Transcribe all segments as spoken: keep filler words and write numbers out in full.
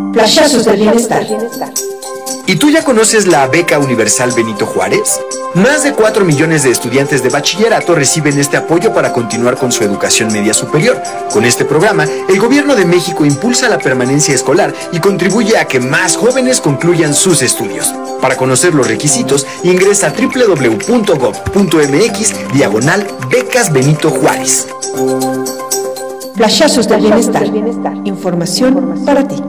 Flashazos del bienestar. ¿Y tú ya conoces la Beca Universal Benito Juárez? Más de cuatro millones de estudiantes de bachillerato reciben este apoyo para continuar con su educación media superior. Con este programa, el Gobierno de México impulsa la permanencia escolar y contribuye a que más jóvenes concluyan sus estudios. Para conocer los requisitos, ingresa a doble u doble u doble u punto gob punto eme equis diagonal Becas Benito Juárez. Flashazos del bienestar. Información para ti.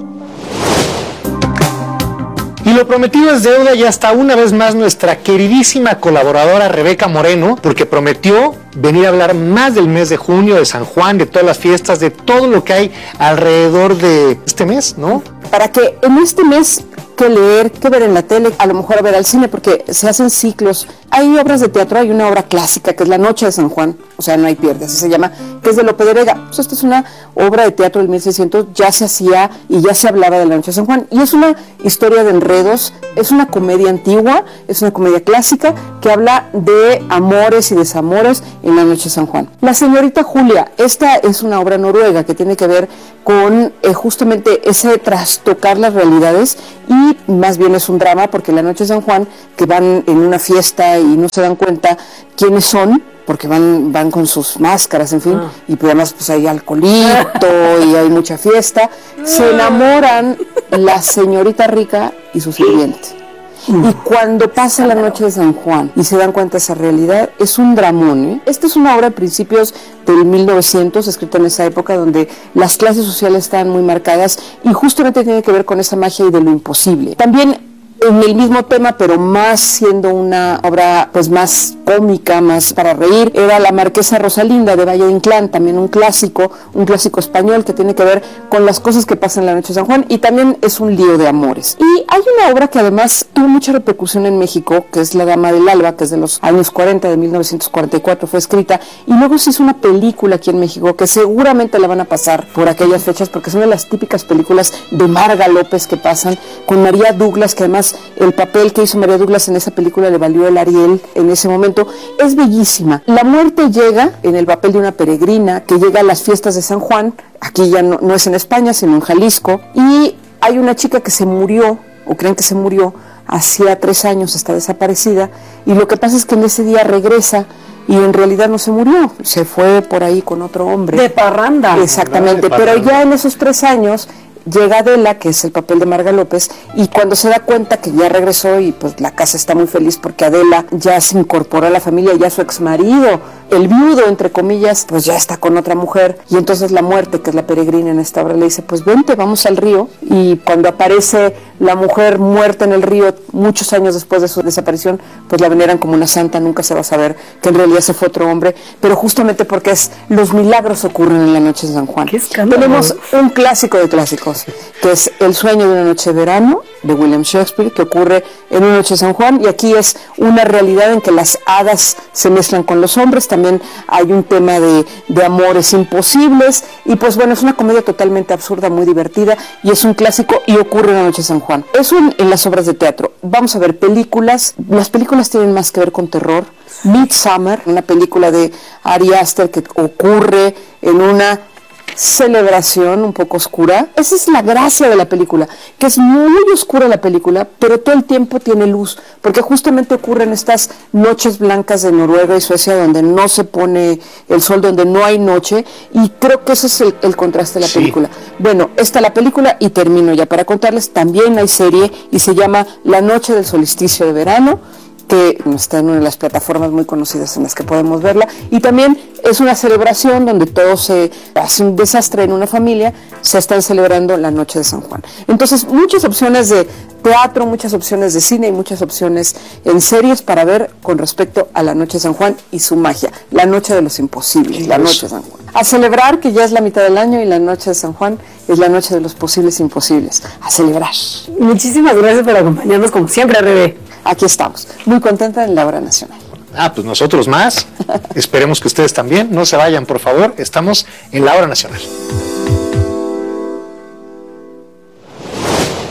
Y lo prometido es deuda, y hasta una vez más nuestra queridísima colaboradora Rebeca Moreno, porque prometió venir a hablar más del mes de junio, de San Juan, de todas las fiestas, de todo lo que hay alrededor de este mes, ¿no? Para que en este mes, que leer, que ver en la tele, a lo mejor a ver al cine, porque se hacen ciclos. Hay obras de teatro, hay una obra clásica que es La Noche de San Juan, o sea, no hay pierde, así se llama, que es de Lope de Vega. Pues esta es una obra de teatro del mil seiscientos, ya se hacía y ya se hablaba de La Noche de San Juan. Y es una historia de enredos, es una comedia antigua, es una comedia clásica que habla de amores y desamores en La Noche de San Juan. La señorita Julia, esta es una obra noruega que tiene que ver con eh, justamente ese trastocar las realidades, y más bien es un drama porque La Noche de San Juan, que van en una fiesta y no se dan cuenta quiénes son, porque van, van con sus máscaras, en fin, ah. y pues además pues hay alcoholito y hay mucha fiesta, se enamoran la señorita rica y su sirviente. Y cuando pasa La Noche de San Juan y se dan cuenta de esa realidad, es un dramón, ¿eh? Esta es una obra de principios del mil novecientos, escrita en esa época donde las clases sociales estaban muy marcadas, y justamente tiene que ver con esa magia y de lo imposible. También en el mismo tema, pero más siendo una obra pues más cómica, más para reír, era La Marquesa Rosalinda de Valle de Inclán, también un clásico, un clásico español que tiene que ver con las cosas que pasan en La Noche de San Juan, y también es un lío de amores. Y hay una obra que además tuvo mucha repercusión en México, que es La Dama del Alba, que es de los años cuarenta, de mil novecientos cuarenta y cuatro fue escrita, y luego se hizo una película aquí en México que seguramente la van a pasar por aquellas fechas, porque son de las típicas películas de Marga López que pasan, con María Douglas, que además el papel que hizo María Douglas en esa película le valió el Ariel en ese momento. Es bellísima. La muerte llega en el papel de una peregrina que llega a las fiestas de San Juan. Aquí ya no, no es en España, sino en Jalisco. Y hay una chica que se murió, o creen que se murió, hacía tres años, está desaparecida. Y lo que pasa es que en ese día regresa, y en realidad no se murió, se fue por ahí con otro hombre. De parranda. Exactamente, de parranda. Pero ya en esos tres años llega Adela, que es el papel de Marga López, y cuando se da cuenta que ya regresó, y pues la casa está muy feliz porque Adela ya se incorporó a la familia, ya su exmarido, el viudo entre comillas, pues ya está con otra mujer, y entonces la muerte, que es la peregrina en esta obra, le dice, pues vente, vamos al río. Y cuando aparece la mujer muerta en el río muchos años después de su desaparición, pues la veneran como una santa, nunca se va a saber que en realidad se fue otro hombre, pero justamente porque es los milagros ocurren en La Noche de San Juan. ¡Qué escándalo! Tenemos un clásico de clásicos, que es El sueño de una noche de verano, de William Shakespeare, que ocurre en Una Noche de San Juan, y aquí es una realidad en que las hadas se mezclan con los hombres. También hay un tema de, de amores imposibles, y pues bueno, es una comedia totalmente absurda, muy divertida, y es un clásico, y ocurre en Una Noche de San Juan. Eso en, en las obras de teatro. Vamos a ver películas. Las películas tienen más que ver con terror. Midsommar, una película de Ari Aster que ocurre en una celebración un poco oscura. Esa es la gracia de la película, que es muy oscura la película, pero todo el tiempo tiene luz, porque justamente ocurren estas noches blancas de Noruega y Suecia, donde no se pone el sol, donde no hay noche, y creo que ese es el, el contraste de la sí. película. Bueno, esta es la película, y termino ya para contarles. También hay serie, y se llama La Noche del Solsticio de Verano, que está en una de las plataformas muy conocidas en las que podemos verla, y también es una celebración donde todo se hace un desastre en una familia, se están celebrando la Noche de San Juan. Entonces, muchas opciones de teatro, muchas opciones de cine y muchas opciones en series para ver con respecto a la Noche de San Juan y su magia, la Noche de los imposibles, la Noche de San Juan. A celebrar, que ya es la mitad del año, y la Noche de San Juan es la noche de los posibles imposibles. A celebrar. Muchísimas gracias por acompañarnos como siempre, Rebe. Aquí estamos, muy contenta en la Hora Nacional. Ah, pues nosotros más. Esperemos que ustedes también. No se vayan, por favor. Estamos en la Hora Nacional.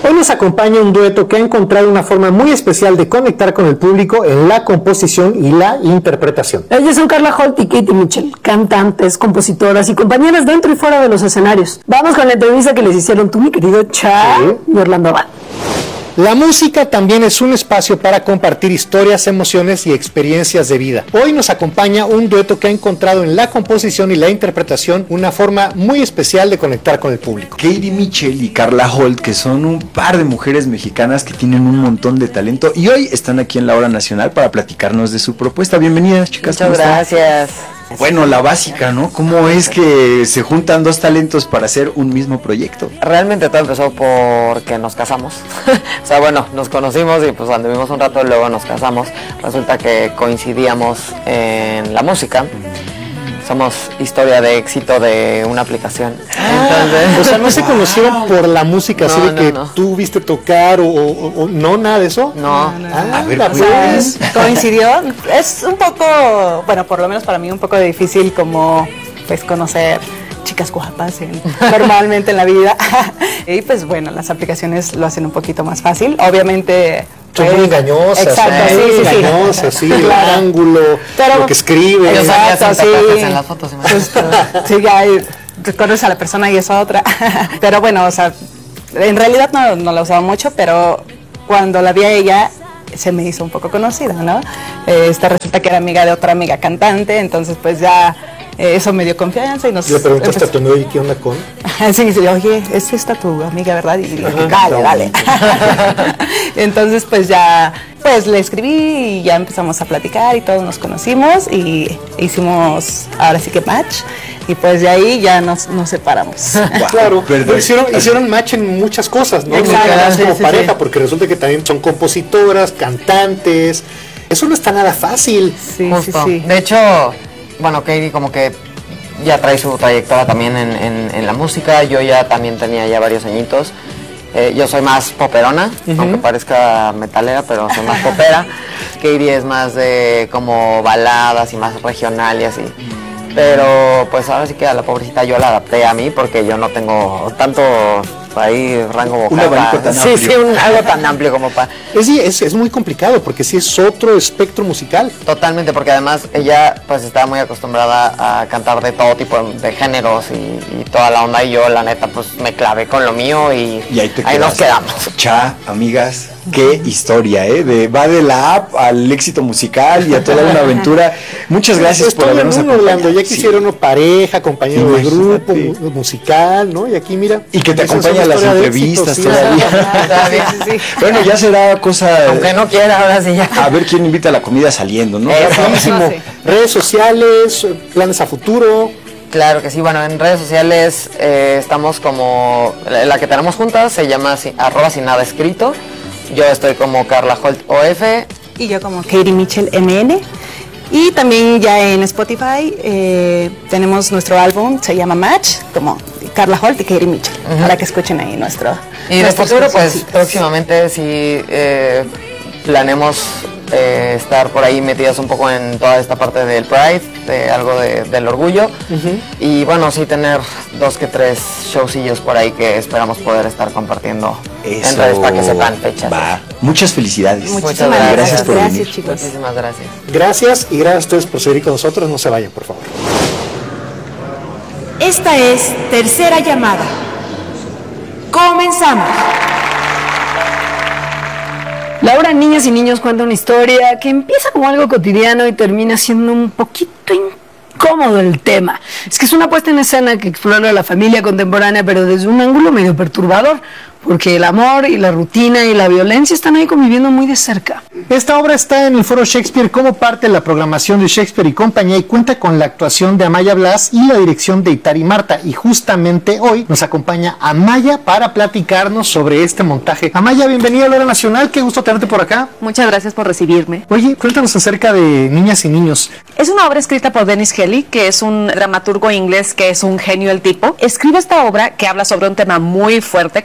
Hoy nos acompaña un dueto que ha encontrado una forma muy especial de conectar con el público en la composición y la interpretación. Ellas son Carla Holt y Katie Mitchell, cantantes, compositoras y compañeras dentro y fuera de los escenarios. Vamos con la entrevista que les hicieron tú, mi querido Cha Sí. y Orlando Abad. La música también es un espacio para compartir historias, emociones y experiencias de vida. Hoy nos acompaña un dueto que ha encontrado en la composición y la interpretación una forma muy especial de conectar con el público. Katie Mitchell y Carla Holt, que son un par de mujeres mexicanas que tienen un montón de talento y hoy están aquí en la Hora Nacional para platicarnos de su propuesta. Bienvenidas, chicas. Muchas ¿cómo están? gracias. Bueno, la básica, ¿no? ¿Cómo es que se juntan dos talentos para hacer un mismo proyecto? Realmente todo empezó porque nos casamos. O sea, bueno, nos conocimos y pues anduvimos un rato y luego nos casamos. Resulta que coincidíamos en la música. Somos historia de éxito de una aplicación. Entonces, O sea, no se conocieron por la música, así No, de no, que no. tú viste tocar o, o- o- no, nada de eso. no. Ah, A ver, la pues. pues. Coincidió. Es un poco, bueno, por lo menos para mí un poco difícil como pues conocer chicas guapas en- normalmente en la vida. Y pues bueno, las aplicaciones lo hacen un poquito más fácil. Obviamente Son pues, muy engañosas, exacto, son sí, muy sí, sí. engañosas, sí, el Claro. ángulo, Pero- lo que escribe. Yo salía sin Exacto, sí. tatuajes en las fotos, imagínate. Justo. Sí, ya eh, te conoces a la persona y es otra. Pero bueno, o sea, en realidad no, no la usaba mucho, pero cuando la vi a ella se me hizo un poco conocida, ¿no? Eh, Esta resulta que era amiga de otra amiga cantante, entonces pues ya eh, eso me dio confianza y nos... Le preguntaste a empezó- tu amigo, "Oye, ¿qué onda con?" Sí, sí, oye, es esta tu amiga, ¿verdad? Y dije, Ajá. dale, dale. Entonces, pues ya, pues le escribí y ya empezamos a platicar y todos nos conocimos y hicimos ahora sí que match y pues de ahí ya nos, nos separamos. Claro, Perdón. hicieron, hicieron match en muchas cosas, ¿no? Exacto, No nada más sí, como sí, pareja, sí. porque resulta que también son compositoras, cantantes. Eso no está nada fácil. Sí, Justo. sí, sí. De hecho, bueno, Katie como que ya trae su trayectoria también en, en- en la música. Yo ya también tenía ya varios añitos. Eh, yo soy más poperona, aunque parezca metalera, pero soy más popera. Katie es más de como baladas y más regional y así. Pero pues ahora sí que a la pobrecita yo la adapté a mí porque yo no tengo tanto ahí rango vocal. Un abanico tan sí, sí, amplio. un, algo tan amplio como para... Es, es, es muy complicado porque sí es otro espectro musical. Totalmente, porque además ella pues está muy acostumbrada a cantar de todo tipo de géneros y, y toda la onda y yo la neta pues me clavé con lo mío y, Y ahí te nos quedaste. quedamos. Cha, amigas, qué historia, ¿eh? De, va de la app al éxito musical y a toda una aventura. Muchas gracias por Estoy en habernos uno, Orlando, ya Sí. quisieron uno pareja, compañero de Imagínate. grupo, mu- musical, ¿no? Y aquí mira. Y que te esa es acompaña a una las historia de entrevistas éxito, sí. todavía. Todavía. Sí, sí, sí. Bueno, ya será cosa Aunque no quiera, ahora sí ya. a ver quién invita a la comida saliendo, ¿no? Eso. Buenísimo. No, sí. Redes sociales, planes a futuro. Claro que sí, bueno, en redes sociales eh, estamos como, la, la que tenemos juntas se llama si- arroba sin nada escrito. Yo estoy como Carla Holt O F. Y yo como Katie Mitchell M N. Y también ya en Spotify eh, tenemos nuestro álbum, se llama Match, como Carla Holt y Katie Mitchell, para que escuchen ahí nuestro... Y de nuestras futuro, pues cancioncitas. próximamente sí eh, planeamos eh, estar por ahí metidos un poco en toda esta parte del Pride, de algo de- del orgullo. Y bueno, sí tener dos que tres showcillos por ahí que esperamos poder estar compartiendo en Eso redes para que sepan fechas. va. Muchas felicidades. Muchas Muchísimas gracias. por gracias, venir. chicos. Muchísimas gracias. Gracias y gracias a ustedes por seguir con nosotros. No se vayan, por favor. Esta es Tercera Llamada. Comenzamos. La obra Niñas y Niños cuenta una historia que empieza como algo cotidiano y termina siendo un poquito incómodo el tema. Es que es una puesta en escena que explora la familia contemporánea, pero desde un ángulo medio perturbador, porque el amor y la rutina y la violencia están ahí conviviendo muy de cerca. Esta obra está en el Foro Shakespeare como parte de la programación de Shakespeare y compañía y cuenta con la actuación de Amaya Blas y la dirección de Itari Marta. Y justamente hoy nos acompaña Amaya para platicarnos sobre este montaje. Amaya, bienvenida a la Hora Nacional, qué gusto tenerte por acá. Muchas gracias por recibirme. Oye, cuéntanos acerca de Niñas y Niños. Es una obra escrita por Dennis Kelly, que es un dramaturgo inglés que es un genio el tipo. Escribe esta obra que habla sobre un tema muy fuerte, que es la aniquilación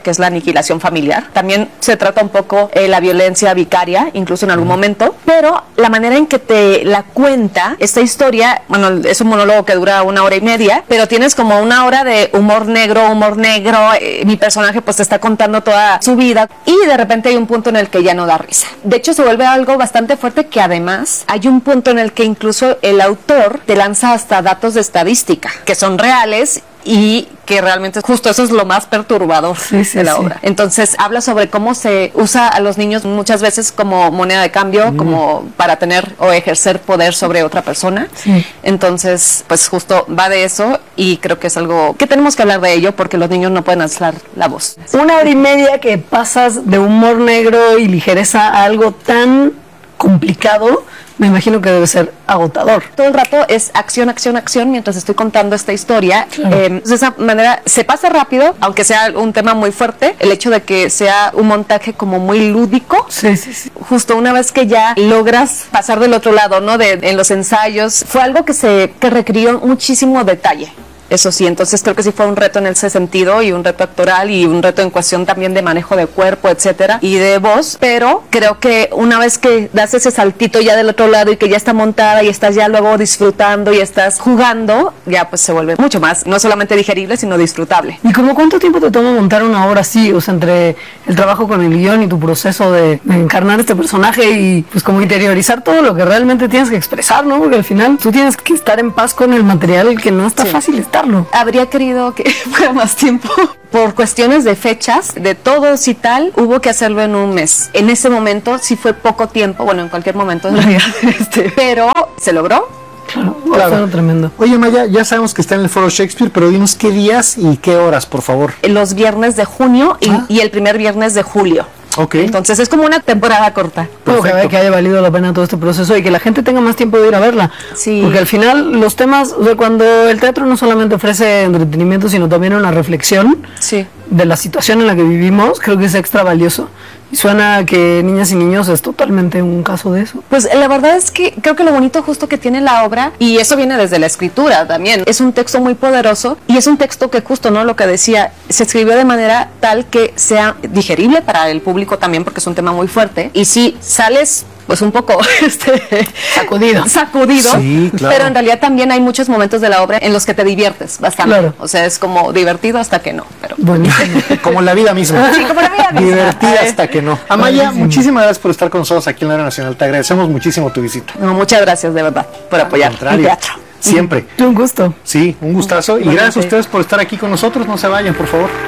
aniquilación familiar. También se trata un poco eh, la violencia vicaria, incluso en algún momento, pero la manera en que te la cuenta esta historia, bueno, es un monólogo que dura una hora y media, pero tienes como una hora de humor negro, humor negro, eh, mi personaje pues te está contando toda su vida y de repente hay un punto en el que ya no da risa. De hecho se vuelve algo bastante fuerte, que además hay un punto en el que incluso el autor te lanza hasta datos de estadística que son reales y que realmente justo eso es lo más perturbador sí, sí, de la sí. obra. Entonces habla sobre cómo se usa a los niños muchas veces como moneda de cambio, mm. como para tener o ejercer poder sobre otra persona. Sí. Entonces, pues justo va de eso y creo que es algo que tenemos que hablar de ello porque los niños no pueden alzar la voz. Una hora y media que pasas de humor negro y ligereza a algo tan complicado, me imagino que debe ser agotador. Todo el rato es acción, acción, acción mientras estoy contando esta historia. Claro. Eh, de esa manera se pasa rápido, aunque sea un tema muy fuerte. El hecho de que sea un montaje como muy lúdico. Sí, sí, sí. Justo una vez que ya logras pasar del otro lado, ¿no? De, en los ensayos, fue algo que se que requirió muchísimo detalle. Eso sí, entonces creo que sí fue un reto en ese sentido y un reto actoral y un reto en cuestión también de manejo de cuerpo, etcétera, y de voz, pero creo que una vez que das ese saltito ya del otro lado y que ya está montada y estás ya luego disfrutando y estás jugando, ya pues se vuelve mucho más, no solamente digerible, sino disfrutable. ¿Y como cuánto tiempo te toma montar una obra así? O sea, entre el trabajo con el guión y tu proceso de, de encarnar este personaje y pues como interiorizar todo lo que realmente tienes que expresar, ¿no? Porque al final tú tienes que estar en paz con el material que no está sí. fácil estar. Habría querido que fuera más tiempo. Por cuestiones de fechas, de todos y tal, hubo que hacerlo en un mes. En ese momento sí fue poco tiempo, bueno, en cualquier momento en realidad, este, pero se logró. Claro, claro. Tremendo. Oye, Maya, ya sabemos que está en el Foro Shakespeare, pero dinos qué días y qué horas, por favor. Los viernes de junio y, ah. y el primer viernes de julio. Okay. Entonces es como una temporada corta. Que, que haya valido la pena todo este proceso y que la gente tenga más tiempo de ir a verla. Sí. Porque al final los temas, o sea, cuando el teatro no solamente ofrece entretenimiento, sino también una reflexión sí. de la situación en la que vivimos, creo que es extra valioso. Y suena que Niñas y Niños es totalmente un caso de eso. Pues la verdad es que creo que lo bonito justo que tiene la obra, y eso viene desde la escritura también, es un texto muy poderoso y es un texto que justo, ¿no? Lo que decía, se escribió de manera tal que sea digerible para el público también, porque es un tema muy fuerte. Y si sales pues un poco este, sacudido, sacudido sí, claro. pero en realidad también hay muchos momentos de la obra en los que te diviertes bastante. Claro. O sea, es como divertido hasta que no. Pero... Buenísimo. Como la vida misma. Sí, como la vida misma. Divertida hasta que no. Amaya, buenísimo. Muchísimas gracias por estar con nosotros aquí en la Hora Nacional. Te agradecemos muchísimo tu visita. No, muchas gracias de verdad por apoyar el teatro. Siempre. Un gusto. Sí, un gustazo. Y gracias a ustedes por estar aquí con nosotros. No se vayan, por favor.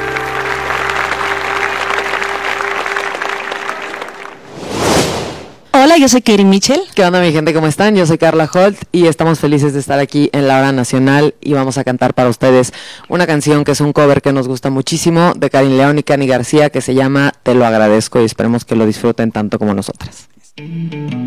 Hola, yo soy Katie Mitchell. ¿Qué onda, mi gente? ¿Cómo están? Yo soy Carla Holt y estamos felices de estar aquí en la Hora Nacional y vamos a cantar para ustedes una canción que es un cover que nos gusta muchísimo de Karin León y Cani García, que se llama Te lo agradezco, y esperemos que lo disfruten tanto como nosotras.